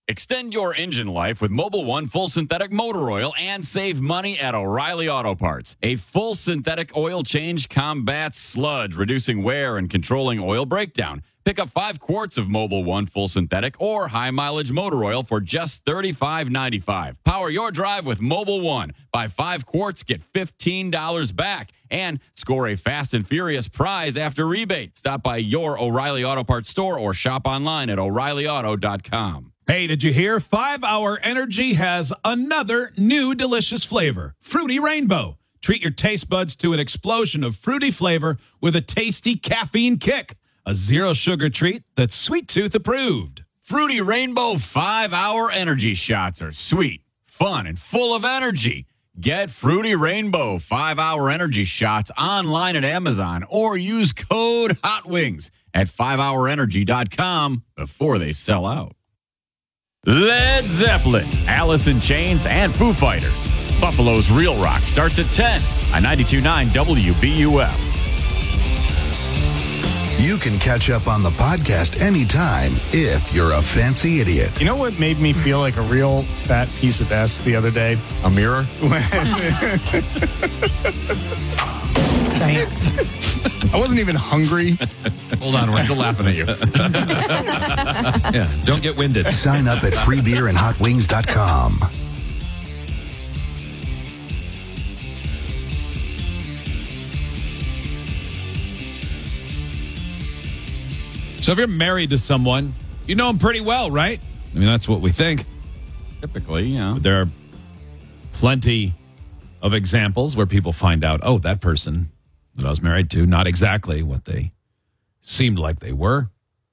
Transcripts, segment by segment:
Extend your engine life with Mobil 1 full synthetic motor oil and save money at O'Reilly Auto Parts. A full synthetic oil change combats sludge, reducing wear and controlling oil breakdown. Pick up 5 quarts of Mobil 1 full synthetic or high mileage motor oil for just $35.95. Power your drive with Mobil 1. Buy 5 quarts, get $15 back, and score a Fast and Furious prize after rebate. Stop by your O'Reilly Auto Parts store or shop online at O'ReillyAuto.com. Hey, did you hear? 5 Hour Energy has another new delicious flavor, Fruity Rainbow. Treat your taste buds to an explosion of fruity flavor with a tasty caffeine kick. A zero-sugar treat that's Sweet Tooth approved. Fruity Rainbow 5-Hour Energy Shots are sweet, fun, and full of energy. Get Fruity Rainbow 5-Hour Energy Shots online at Amazon or use code HOTWINGS at 5hourenergy.com before they sell out. Led Zeppelin, Alice in Chains, and Foo Fighters. Buffalo's Real Rock starts at 10 on 92.9 WBUF. You can catch up on the podcast anytime if you're a fancy idiot. You know what made me feel like a real fat piece of S the other day? A mirror? I wasn't even hungry. Hold on, we're still laughing at you. Yeah, don't get winded. Sign up at freebeerandhotwings.com. So if you're married to someone, you know them pretty well, right? I mean, that's what we think. Typically, yeah. But there are plenty of examples where people find out, oh, that person that I was married to, not exactly what they seemed like they were.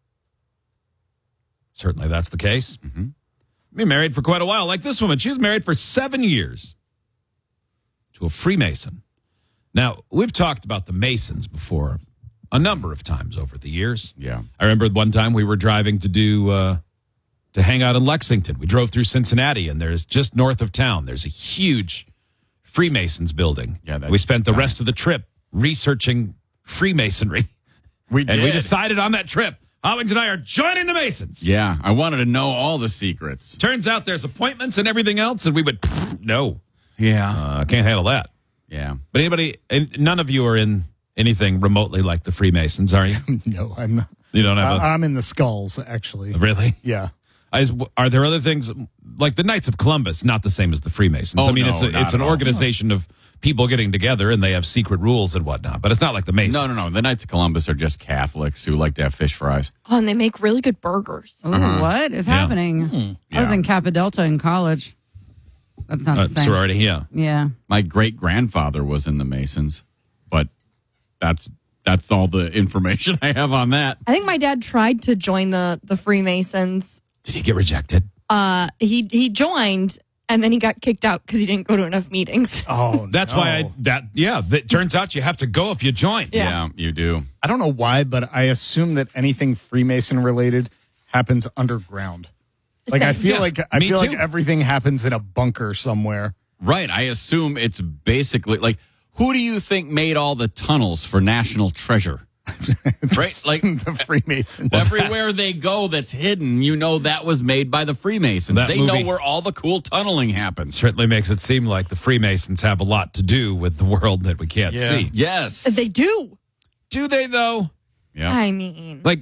Certainly that's the case. Mm-hmm. Been married for quite a while. Like this woman, she was married for 7 years to a Freemason. Now, we've talked about the Masons before a number of times over the years. Yeah. I remember one time we were driving to hang out in Lexington. We drove through Cincinnati, and there's just north of town, there's a huge Freemasons building. Yeah, we spent the rest of the trip researching Freemasonry. We did. And we decided on that trip, Howings and I are joining the Masons. Yeah, I wanted to know all the secrets. Turns out there's appointments and everything else, and we would, no. Yeah. I can't handle that. Yeah. But none of you are in anything remotely like the Freemasons, are you? No, I'm not. You don't have I'm in the skulls, actually. Really? Yeah. Are there other things like the Knights of Columbus? Not the same as the Freemasons. Oh, I mean, no, it's an organization of people getting together, and they have secret rules and whatnot. But it's not like the Masons. No. The Knights of Columbus are just Catholics who like to have fish fries. Oh, and they make really good burgers. Ooh, what is happening? I was in Kappa Delta in college. That's not the same. Sorority, yeah. Yeah. My great-grandfather was in the Masons, but that's all the information I have on that. I think my dad tried to join the Freemasons. Did he get rejected? He joined, and then he got kicked out because he didn't go to enough meetings. Oh, That's why it turns out you have to go if you join. Yeah, you do. I don't know why, but I assume that anything Freemason related happens underground. Like I feel like everything happens in a bunker somewhere. Right. I assume it's basically like, who do you think made all the tunnels for National Treasure? Right? Like The Freemasons. everywhere they go that's hidden, that was made by the Freemasons. That They movie- know where all the cool tunneling happens. Certainly makes it seem like the Freemasons have a lot to do with the world that we can't Yeah. see. Yes. They do. Do they, though? Yeah. I mean, Like,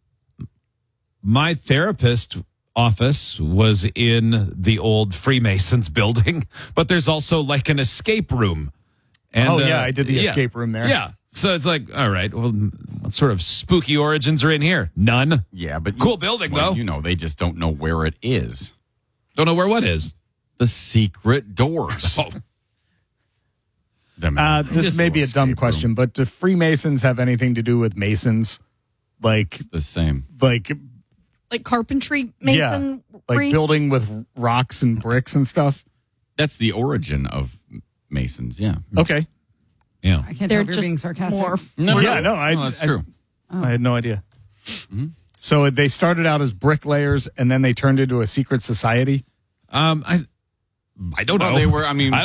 my therapist office was in the old Freemasons building, but there's also like an escape room. And, I did the escape room there. Yeah. So it's like, all right, well, what sort of spooky origins are in here? None. Yeah, but Cool building, though. They just don't know where it is. Don't know where what is. The secret doors. This may be a dumb question, but do Freemasons have anything to do with Masons? Like The same. like carpentry mason. like building with rocks and bricks and stuff. That's the origin of Masons. Yeah. Okay. Yeah. I can't They're tell if you're being just sarcastic. more. That's true. I had no idea. Mm-hmm. So they started out as bricklayers, and then they turned into a secret society. I don't know. Well, they were. I mean,